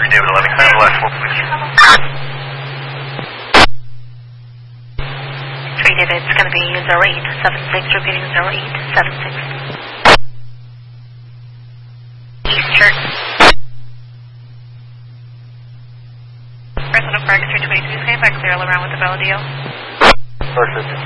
David 11, can I have the last 4, please? 3 David, it's going to be 0876, repeating 0876. East Church. President Park 322, stand by clear all around with the Bellevue. Perfect.